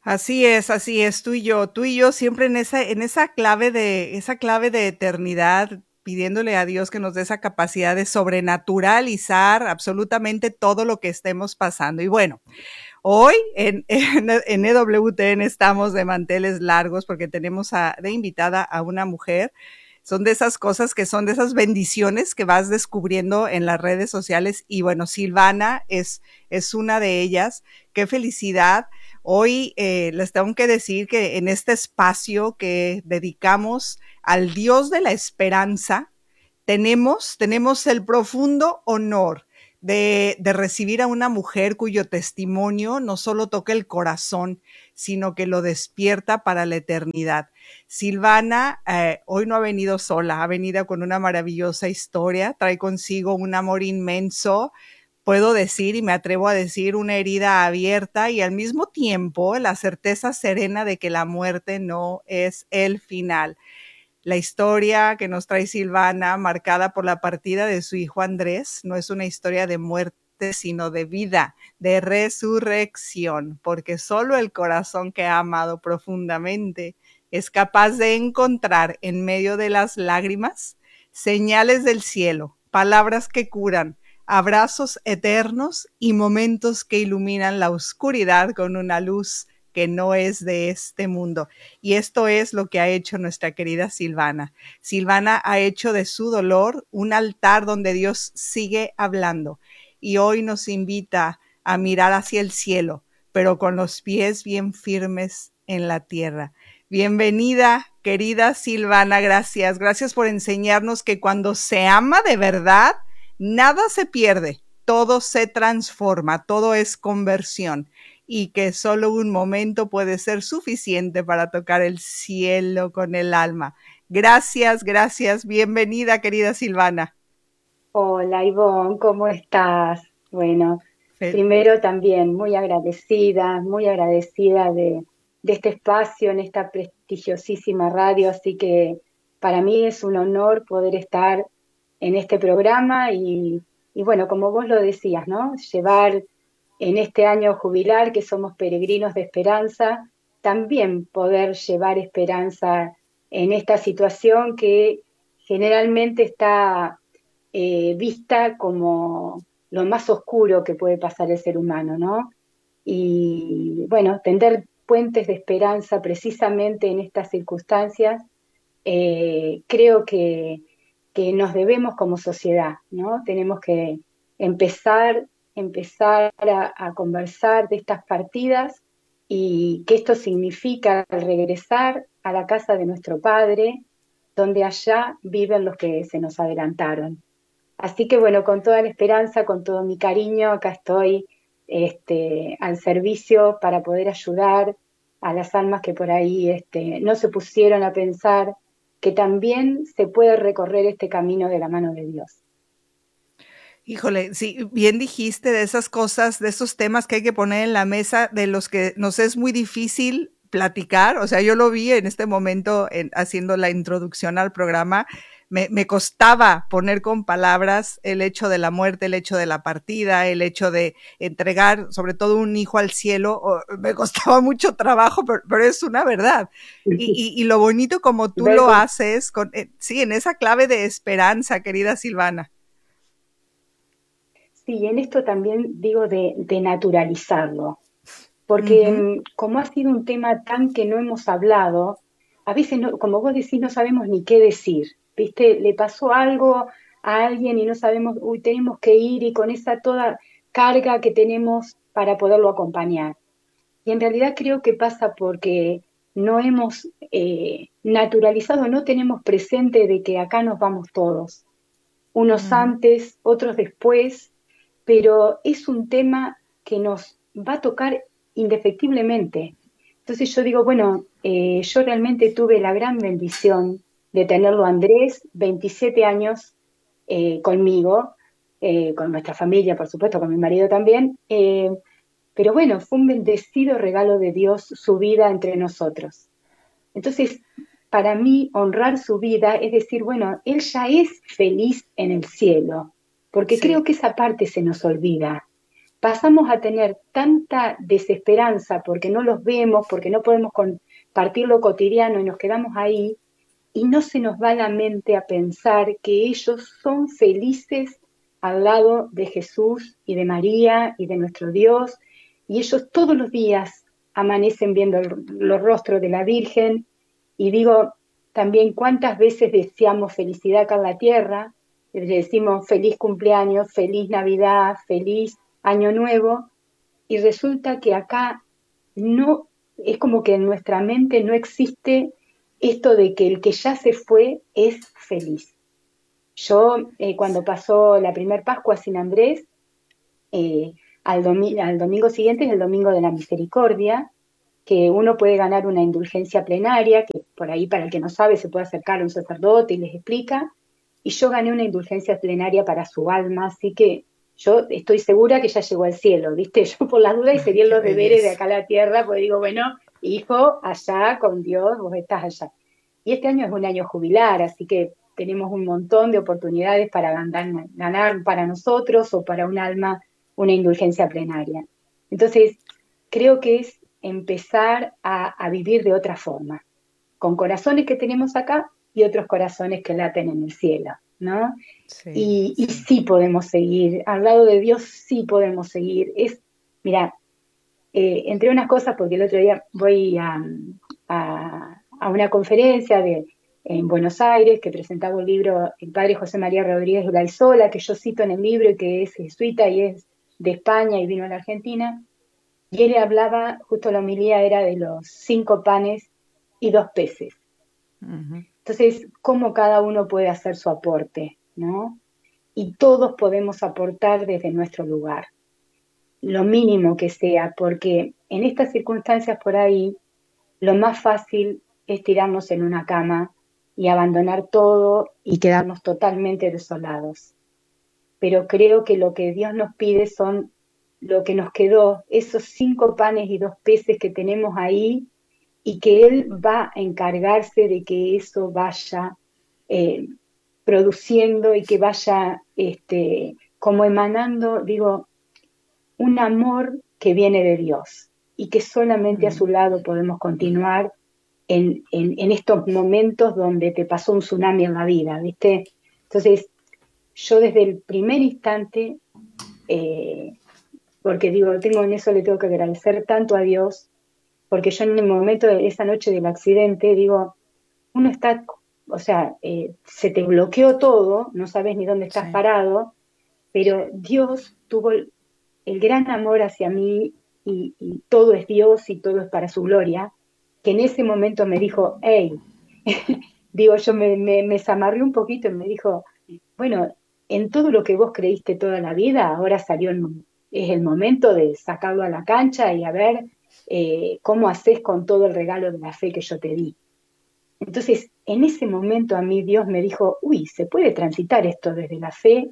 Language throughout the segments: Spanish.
Así es, tú y yo siempre en esa clave de eternidad, pidiéndole a Dios que nos dé esa capacidad de sobrenaturalizar absolutamente todo lo que estemos pasando. Y bueno, hoy en EWTN estamos de manteles largos porque tenemos de invitada a una mujer. Son de esas cosas que son de esas bendiciones que vas descubriendo en las redes sociales. Y bueno, Silvana es una de ellas. Qué felicidad. Hoy les tengo que decir que en este espacio que dedicamos al Dios de la esperanza, tenemos el profundo honor de recibir a una mujer cuyo testimonio no solo toca el corazón, sino que lo despierta para la eternidad. Silvana hoy no ha venido sola, ha venido con una maravillosa historia, trae consigo un amor inmenso, puedo decir y me atrevo a decir una herida abierta y al mismo tiempo la certeza serena de que la muerte no es el final. La historia que nos trae Silvana, marcada por la partida de su hijo Andrés, no es una historia de muerte, sino de vida, de resurrección, porque solo el corazón que ha amado profundamente es capaz de encontrar en medio de las lágrimas señales del cielo, palabras que curan, abrazos eternos y momentos que iluminan la oscuridad con una luz que no es de este mundo. Y esto es lo que ha hecho nuestra querida Silvana. Silvana ha hecho de su dolor un altar donde Dios sigue hablando. Y hoy nos invita a mirar hacia el cielo, pero con los pies bien firmes en la tierra. Bienvenida, querida Silvana, gracias. Gracias por enseñarnos que cuando se ama de verdad, nada se pierde, todo se transforma, todo es conversión y que solo un momento puede ser suficiente para tocar el cielo con el alma. Gracias, gracias. Bienvenida, querida Silvana. Hola Ivonne, ¿cómo estás? Bueno, Fel- primero también muy agradecida de este espacio en esta prestigiosísima radio, así que para mí es un honor poder estar en este programa y bueno, como vos lo decías, ¿no? Llevar en este año jubilar, que somos peregrinos de esperanza, también poder llevar esperanza en esta situación que generalmente está vista como lo más oscuro que puede pasar el ser humano, ¿no? Y bueno, tender puentes de esperanza precisamente en estas circunstancias, creo que nos debemos como sociedad, ¿no? Tenemos que empezar a conversar de estas partidas y qué esto significa al regresar a la casa de nuestro Padre, donde allá viven los que se nos adelantaron. Así que bueno, con toda la esperanza, con todo mi cariño, acá estoy al servicio para poder ayudar a las almas que por ahí no se pusieron a pensar que también se puede recorrer este camino de la mano de Dios. Híjole, sí, bien dijiste de esas cosas, de esos temas que hay que poner en la mesa, de los que nos es muy difícil platicar. O sea, yo lo vi en este momento haciendo la introducción al programa. Me costaba poner con palabras el hecho de la muerte, el hecho de la partida, el hecho de entregar, sobre todo un hijo al cielo. Me costaba mucho trabajo, pero es una verdad. Y lo bonito como tú Ver lo con haces, sí, en esa clave de esperanza, querida Silvana. Sí, en esto también digo de naturalizarlo, porque Ujú. como ha sido un tema tan que no hemos hablado, a veces, como vos decís, no sabemos ni qué decir, ¿viste? Le pasó algo a alguien y no sabemos, uy, tenemos que ir y con esa toda carga que tenemos para poderlo acompañar. Y en realidad creo que pasa porque no hemos naturalizado, no tenemos presente de que acá nos vamos todos, unos Ujú. antes, otros después, pero es un tema que nos va a tocar indefectiblemente. Entonces yo digo, bueno, yo realmente tuve la gran bendición de tenerlo a Andrés, 27 años conmigo, con nuestra familia, por supuesto, con mi marido también, pero bueno, fue un bendecido regalo de Dios su vida entre nosotros. Entonces, para mí, honrar su vida es decir, bueno, él ya es feliz en el cielo, porque creo Sí. que esa parte se nos olvida. pasamos a tener tanta desesperanza porque no los vemos, porque no podemos compartir lo cotidiano y nos quedamos ahí, y no se nos va la mente a pensar que ellos son felices al lado de Jesús y de María y de nuestro Dios, y ellos todos los días amanecen viendo los rostros de la Virgen, y digo también cuántas veces deseamos felicidad acá en la tierra, le decimos feliz cumpleaños, feliz Navidad, feliz Año Nuevo, y resulta que acá no, es como que en nuestra mente no existe esto de que el que ya se fue es feliz. Yo, cuando pasó la primer Pascua sin Andrés, eh, al domingo siguiente es el Domingo de la Misericordia, que uno puede ganar una indulgencia plenaria, que por ahí para el que no sabe se puede acercar a un sacerdote y les explica, y yo gané una indulgencia plenaria para su alma, así que yo estoy segura que ya llegó al cielo, ¿viste? Yo por las dudas hice Ay, bien qué los deberes de belleza. acá a la tierra, pues digo, bueno, hijo, allá con Dios, vos estás allá. Y este año es un año jubilar, así que tenemos un montón de oportunidades para ganar para nosotros o para un alma una indulgencia plenaria. Entonces, creo que es empezar a vivir de otra forma, con corazones que tenemos acá y otros corazones que laten en el cielo, ¿no? Sí, Y sí. sí podemos seguir, al lado de Dios sí podemos seguir. Mira, entre unas cosas, porque el otro día voy a una conferencia en Buenos Aires que presentaba un libro el padre José María Rodríguez de Laizola, que yo cito en el libro y que es jesuita y es de España y vino a la Argentina, y él hablaba, justo la homilía era de los 5 panes y 2 peces. Ujú. Entonces, cómo cada uno puede hacer su aporte, ¿no? Y todos podemos aportar desde nuestro lugar, lo mínimo que sea, porque en estas circunstancias por ahí, lo más fácil es tirarnos en una cama y abandonar todo y quedarnos totalmente desolados. Pero creo que lo que Dios nos pide son lo que nos quedó, esos 5 panes y 2 peces que tenemos ahí, y que Él va a encargarse de que eso vaya eh, produciendo y que vaya como emanando, digo, un amor que viene de Dios y que solamente a Mm. su lado podemos continuar en estos momentos donde te pasó un tsunami en la vida, ¿viste? Entonces, yo desde el primer instante, eh, porque digo, en eso le tengo que agradecer tanto a Dios, porque yo en el momento de esa noche del accidente, digo, uno está, o sea, se te bloqueó todo, no sabes ni dónde estás Sí. parado, pero Dios tuvo el gran amor hacia mí y todo es Dios y todo es para su gloria, que en ese momento me dijo, hey, digo, yo me zamarré un poquito y me dijo, bueno, en todo lo que vos creíste toda la vida, ahora es el momento de sacarlo a la cancha y a ver cómo haces con todo el regalo de la fe que yo te di. Entonces, en ese momento a mí Dios me dijo, uy, se puede transitar esto desde la fe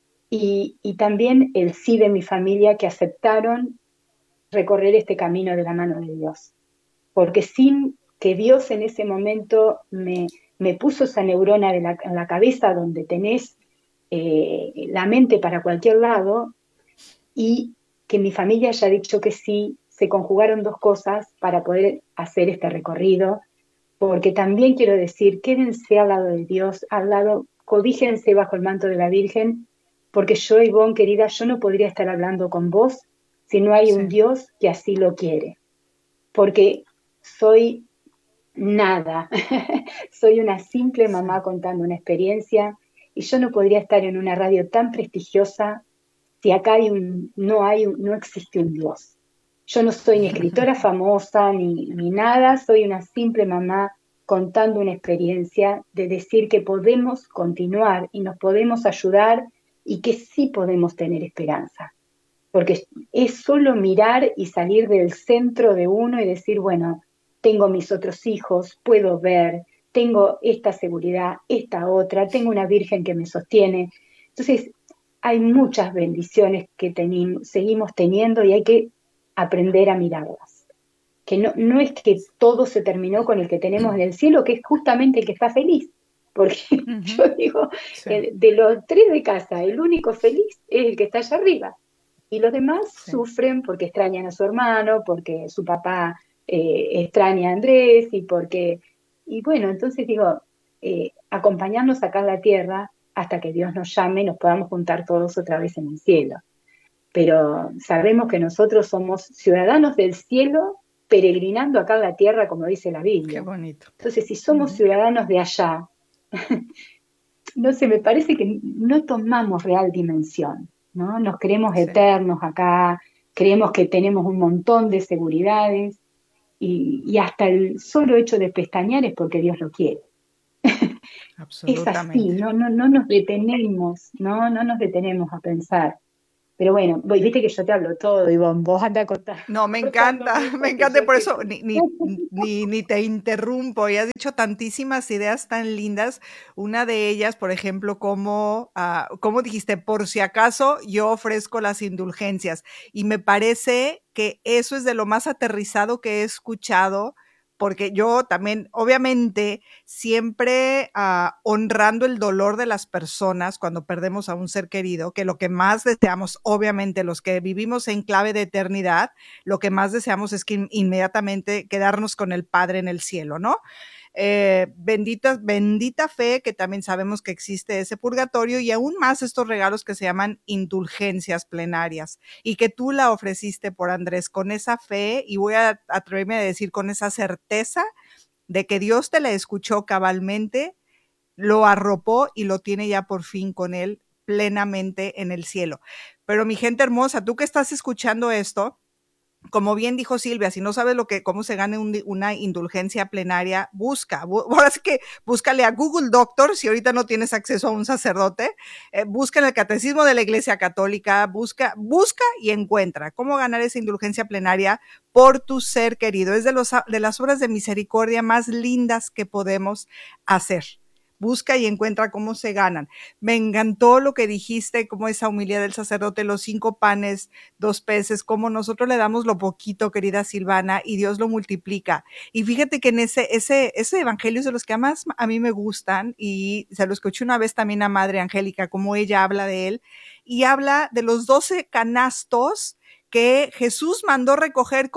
y también el sí de mi familia que aceptaron recorrer este camino de la mano de Dios. Porque sin que Dios en ese momento me puso esa neurona en la cabeza donde tenés la mente para cualquier lado y que mi familia haya dicho que sí, se conjugaron 2 cosas para poder hacer este recorrido, porque también quiero decir, quédense al lado de Dios, al lado, cobíjense bajo el manto de la Virgen, porque yo, Ivonne, querida, yo no podría estar hablando con vos si no hay un Sí. Dios que así lo quiere, porque soy nada, soy una simple Sí. mamá contando una experiencia y yo no podría estar en una radio tan prestigiosa si acá no existe un Dios. Yo no soy ni escritora famosa ni nada, soy una simple mamá contando una experiencia de decir que podemos continuar y nos podemos ayudar y que sí podemos tener esperanza. Porque es solo mirar y salir del centro de uno y decir, bueno, tengo mis otros hijos, puedo ver, tengo esta seguridad, esta otra, tengo una virgen que me sostiene. Entonces, hay muchas bendiciones que seguimos teniendo y hay que aprender a mirarlas. Que no es que todo se terminó con el que tenemos en el cielo, que es justamente el que está feliz. Porque Ujú. yo digo, Sí. de los 3 de casa, el único feliz es el que está allá arriba. Y los demás sí, sufren porque extrañan a su hermano, porque su papá extraña a Andrés y bueno, entonces digo, acompañarnos acá en la tierra hasta que Dios nos llame y nos podamos juntar todos otra vez en el cielo. Pero sabemos que nosotros somos ciudadanos del cielo peregrinando acá en la tierra, como dice la qué Biblia. bonito. Entonces, si somos Ujú, ciudadanos de allá, no sé, me parece que no tomamos real dimensión, ¿no? Nos creemos sí, eternos acá, creemos que tenemos un montón de seguridades y hasta el solo hecho de pestañear es porque Dios lo quiere. Es así, absolutamente. no nos detenemos, no nos detenemos a pensar. Pero bueno, viste que yo te hablo todo, y vos anda No, me encanta, contándome me porque encanta y yo por sé eso que... ni te interrumpo. Y has dicho tantísimas ideas tan lindas. Una de ellas, por ejemplo, como dijiste, por si acaso yo ofrezco las indulgencias. Y me parece que eso es de lo más aterrizado que he escuchado, porque yo también, obviamente, siempre honrando el dolor de las personas cuando perdemos a un ser querido, que lo que más deseamos, obviamente, los que vivimos en clave de eternidad, lo que más deseamos es que inmediatamente quedarnos con el Padre en el cielo, ¿no? Bendita fe, que también sabemos que existe ese purgatorio y aún más estos regalos que se llaman indulgencias plenarias y que tú la ofreciste por Andrés con esa fe y voy a atreverme a decir con esa certeza de que Dios te la escuchó cabalmente, lo arropó y lo tiene ya por fin con él plenamente en el cielo. Pero mi gente hermosa, tú que estás escuchando esto, como bien dijo Silvia, si no sabes cómo se gane una indulgencia plenaria, ahora sí que búscale a Google Doctor, si ahorita no tienes acceso a un sacerdote, busca en el Catecismo de la Iglesia Católica, busca y encuentra cómo ganar esa indulgencia plenaria por tu ser querido. Es de las obras de misericordia más lindas que podemos hacer. Busca y encuentra cómo se ganan. Me encantó lo que dijiste, como esa humildad del sacerdote, los 5 panes, 2 peces, como nosotros le damos lo poquito, querida Silvana, y Dios lo multiplica. Y fíjate que en ese evangelio es de los que más a mí me gustan, y se lo escuché una vez también a Madre Angélica, como ella habla de él, y habla de los 12 canastos que Jesús mandó recoger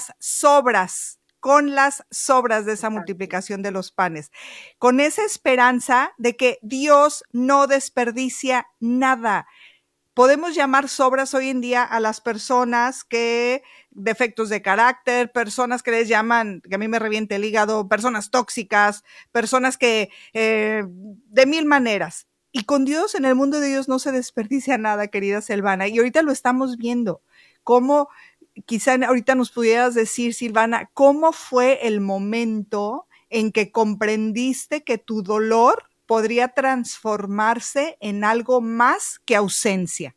con las sobras de esa Exacto. multiplicación de los panes, con esa esperanza de que Dios no desperdicia nada. Podemos llamar sobras hoy en día a las personas que defectos de carácter, personas que les llaman, que a mí me reviente el hígado, personas tóxicas, personas que de mil maneras. Y con Dios, en el mundo de Dios no se desperdicia nada, querida Silvana. Y ahorita lo estamos viendo. Cómo, quizá ahorita nos pudieras decir, Silvana, cómo fue el momento en que comprendiste que tu dolor podría transformarse en algo más que ausencia.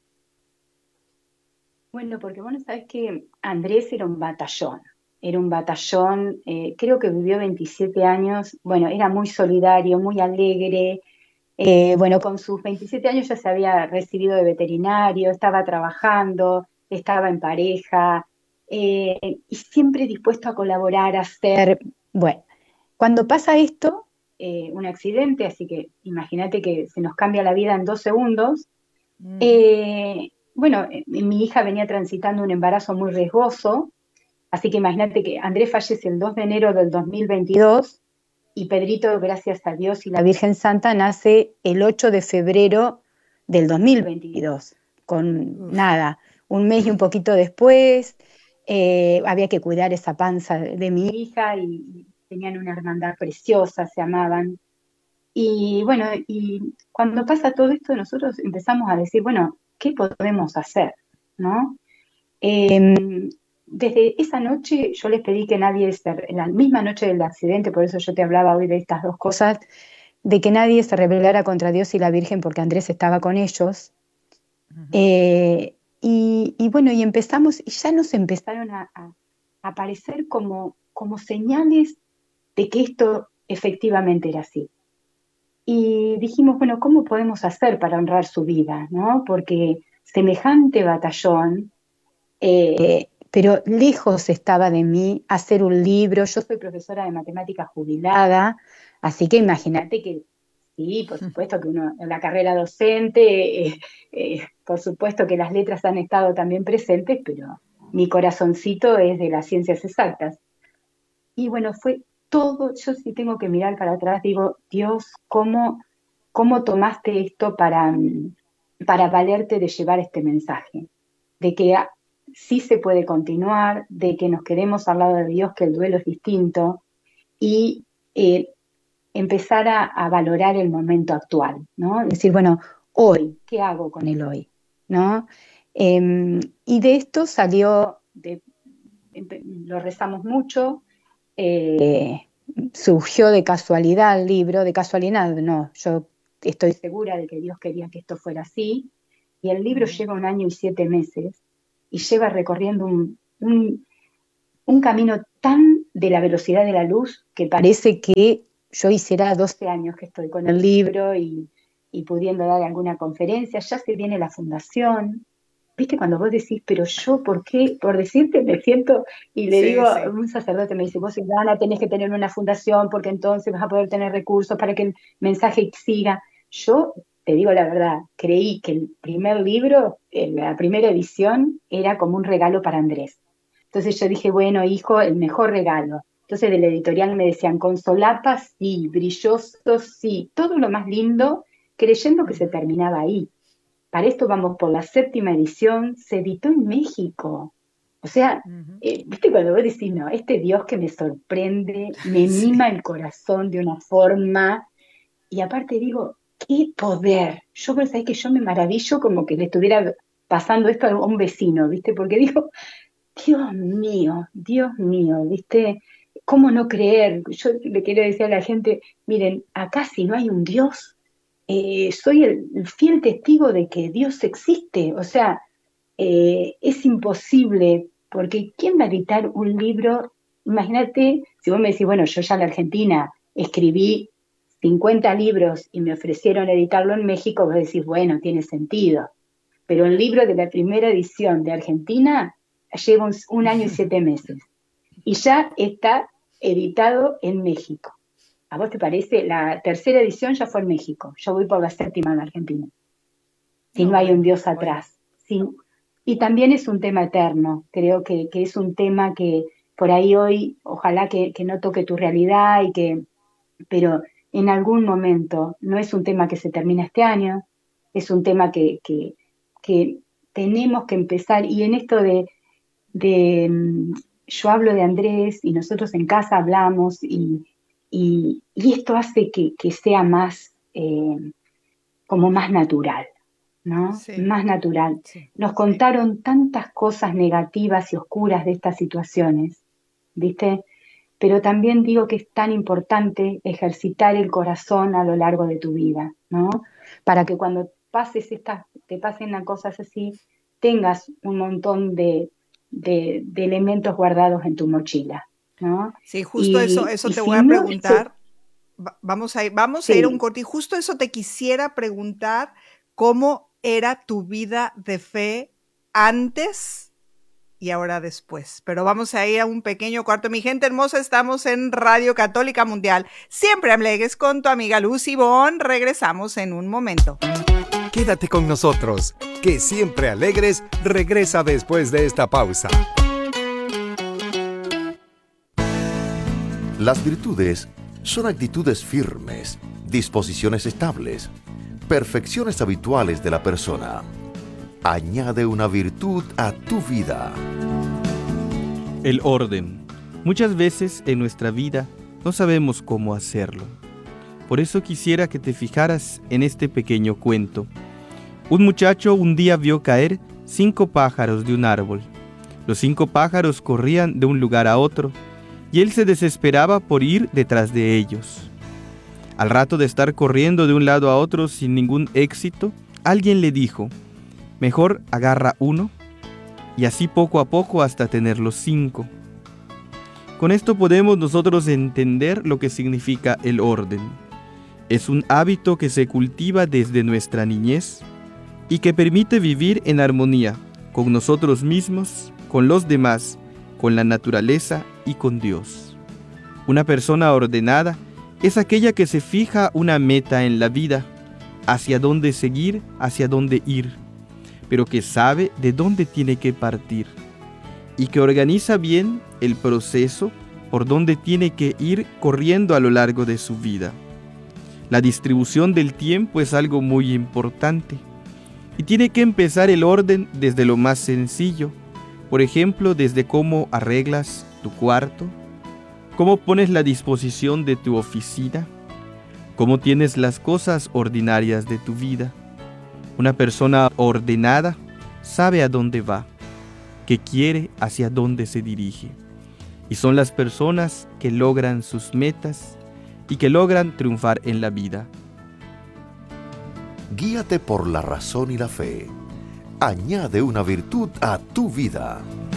Bueno, porque bueno, sabes que Andrés era un batallón, creo que vivió 27 años, bueno, era muy solidario, muy alegre, bueno, con sus 27 años ya se había recibido de veterinario, estaba trabajando, estaba en pareja, y siempre dispuesto a colaborar, a hacer, bueno, cuando pasa esto, un accidente, así que imagínate que se nos cambia la vida en 2 segundos. Mm, Bueno, mi hija venía transitando un embarazo muy riesgoso, así que imagínate que Andrés fallece el 2 de enero del 2022 y Pedrito, gracias a Dios y la Virgen Santa, nace el 8 de febrero del 2022, con uf, nada, un mes y un poquito después. Había que cuidar esa panza de mi hija y tenían una hermandad preciosa, se amaban. Y bueno, y cuando pasa todo esto, nosotros empezamos a decir, bueno, ¿qué podemos hacer? ¿No? Desde esa noche yo les pedí que nadie, en la misma noche del accidente, por eso yo te hablaba hoy de estas dos cosas, de que nadie se rebelara contra Dios y la Virgen porque Andrés estaba con ellos. ujú. Y bueno, y empezamos, y ya nos empezaron a aparecer como señales de que esto efectivamente era así. Y dijimos, bueno, ¿cómo podemos hacer para honrar su vida? ¿No? Porque semejante batallón, pero lejos estaba de mí hacer un libro. Yo soy profesora de matemáticas jubilada, así que imagínate que sí, por supuesto que uno en la carrera docente por supuesto que las letras han estado también presentes, pero mi corazoncito es de las ciencias exactas. Y bueno, fue todo, yo sí tengo que mirar para atrás, digo, Dios, ¿cómo tomaste esto para valerte de llevar este mensaje? De que sí se puede continuar, de que nos quedemos al lado de Dios, que el duelo es distinto, y empezar a valorar el momento actual, ¿no? Decir, bueno, hoy, ¿qué hago con el hoy? ¿No? Y de esto salió, lo rezamos mucho, surgió de casualidad el libro, de casualidad no, yo estoy segura de que Dios quería que esto fuera así, y el libro lleva 1 año y 7 meses, y lleva recorriendo un camino tan de la velocidad de la luz que parece que yo hiciera 12 años que estoy con el libro y pudiendo dar alguna conferencia, ya se viene la fundación. ¿Viste cuando vos decís, pero yo, por qué? Por decirte, me siento, y le digo, un sacerdote me dice, vos, Silvana, tenés que tener una fundación porque entonces vas a poder tener recursos para que el mensaje siga. Yo, te digo la verdad, creí que el primer libro, la primera edición, era como un regalo para Andrés. Entonces yo dije, bueno, hijo, el mejor regalo. Entonces de la editorial me decían, con solapas sí, brillosos sí, todo lo más lindo, creyendo que se terminaba ahí. Para esto vamos por la 7ª edición, se editó en México. O sea, viste cuando vos decís, no, este Dios que me sorprende, me mima el corazón de una forma, y aparte digo, qué poder. Yo pensé que yo me maravillo como que le estuviera pasando esto a un vecino, ¿viste? Porque digo, Dios mío, ¿viste? ¿Cómo no creer? Yo le quiero decir a la gente, miren, acá si no hay un Dios, soy el fiel testigo de que Dios existe. O sea, es imposible, porque ¿quién va a editar un libro? Imagínate, si vos me decís, bueno, yo ya en la Argentina escribí 50 libros y me ofrecieron editarlo en México, vos decís, bueno, tiene sentido. Pero el libro de la primera edición de Argentina lleva 1 año y 7 meses y ya está editado en México. ¿A vos te parece? La 3ª edición ya fue en México. Yo voy por la 7ª en Argentina. Si no hay un Dios atrás. Y también es un tema eterno. Creo que es un tema que por ahí hoy, ojalá que no toque tu realidad, pero en algún momento no es un tema que se termina este año, es un tema que tenemos que empezar. Y en esto yo hablo de Andrés y nosotros en casa hablamos y esto hace que sea más, como más natural, ¿no? Sí. Más natural. Sí. Nos contaron tantas cosas negativas y oscuras de estas situaciones, ¿viste? Pero también digo que es tan importante ejercitar el corazón a lo largo de tu vida, ¿no? Para que cuando te pasen cosas así, tengas un montón de elementos guardados en tu mochila, ¿no? Sí, justo eso te si voy a no, preguntar. Vamos a ir a un corte y justo eso te quisiera preguntar, ¿cómo era tu vida de fe antes y ahora después? Pero vamos a ir a un pequeño corte. Mi gente hermosa, estamos en Radio Católica Mundial. Siempre alegres con tu amiga Lucy Bon. Regresamos en un momento. Quédate con nosotros, que Siempre Alegres regresa después de esta pausa. Las virtudes son actitudes firmes, disposiciones estables, perfecciones habituales de la persona. Añade una virtud a tu vida. El orden. Muchas veces en nuestra vida no sabemos cómo hacerlo. Por eso quisiera que te fijaras en este pequeño cuento. Un muchacho un día vio caer 5 pájaros de un árbol. Los 5 pájaros corrían de un lugar a otro, y él se desesperaba por ir detrás de ellos. Al rato de estar corriendo de un lado a otro sin ningún éxito, alguien le dijo, mejor agarra uno, y así poco a poco hasta tener los 5. Con esto podemos nosotros entender lo que significa el orden. Es un hábito que se cultiva desde nuestra niñez y que permite vivir en armonía con nosotros mismos, con los demás, con la naturaleza y con Dios. Una persona ordenada es aquella que se fija una meta en la vida, hacia dónde seguir, hacia dónde ir, pero que sabe de dónde tiene que partir y que organiza bien el proceso por donde tiene que ir corriendo a lo largo de su vida. La distribución del tiempo es algo muy importante y tiene que empezar el orden desde lo más sencillo, por ejemplo, desde cómo arreglas tu cuarto, cómo pones la disposición de tu oficina, cómo tienes las cosas ordinarias de tu vida. Una persona ordenada sabe a dónde va, qué quiere, hacia dónde se dirige. Y son las personas que logran sus metas y que logran triunfar en la vida. Guíate por la razón y la fe. Añade una virtud a tu vida.